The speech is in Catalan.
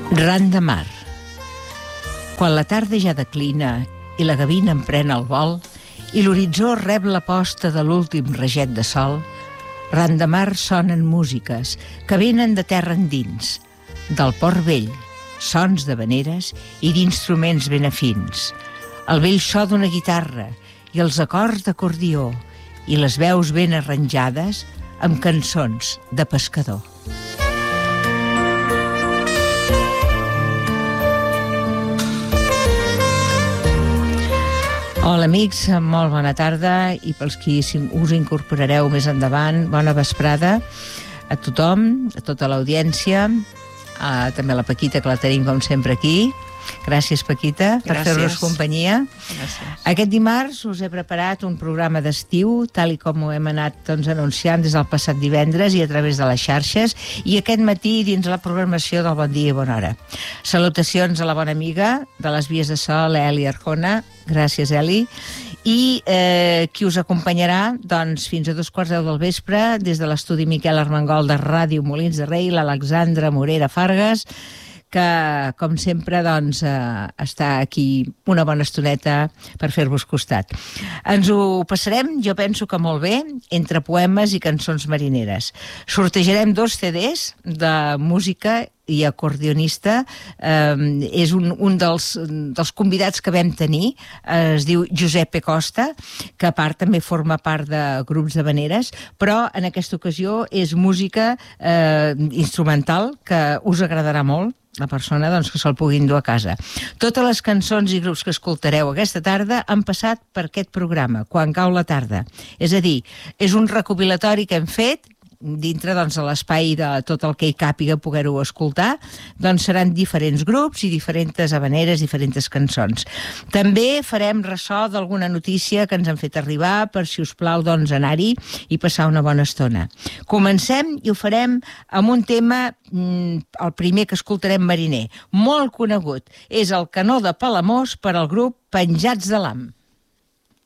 Ran de mar. Quan la tarda ja declina i la gavina en pren el vol i l'horitzó rep la posta de l'últim raget de sol, ran de mar sonen músiques que venen de terra endins, del port vell, sons de veneres i d'instruments ben afins, el vell so d'una guitarra i els acords d'acordió i les veus ben arranjades amb cançons de pescador. Hola amics, molt bona tarda i pels qui us incorporareu més endavant, bona vesprada a tothom, a tota l'audiència, també a la Paquita que la tenim com sempre aquí. Gràcies Paquita per fer-nos companyia. Gràcies. Aquest dimarts us he preparat un programa d'estiu, tal i com ho hem anat anunciant des del passat divendres i a través de les xarxes, i aquest matí dins la programació del Bon Dia i Bona Hora. Salutacions a la bona amiga de les Vies de Sol, Eli Arjona. Gràcies, Eli. I qui us acompanyarà fins a 2:15 del vespre des de l'estudi Miquel Armengol de Ràdio Molins de Rei, l'Alexandra Morera Fargas, que, com sempre, està aquí una bona estoneta per fer-vos costat. Ens ho passarem, jo penso que molt bé, entre poemes i cançons marineres. Sortejarem 2 CDs de música i acordionista. És un dels convidats que vam tenir, es diu Giuseppe Costa, que a part també forma part de grups de veneres, però en aquesta ocasió és música instrumental que us agradarà molt, la persona que se'l puguin dur a casa. Totes les cançons i grups que escoltareu aquesta tarda han passat per aquest programa, Quan cau la tarda. És a dir, és un recopilatori que hem fet dintre de l'espai de tot el que hi càpiga poder-ho escoltar. Seran diferents grups i diferents habaneres, diferents cançons. També farem ressò d'alguna notícia que ens han fet arribar per, si us plau, anar-hi i passar una bona estona. Comencem i ho farem amb un tema, el primer que escoltarem, mariner, molt conegut. És el Canó de Palamós per al grup Penjats de l'Am.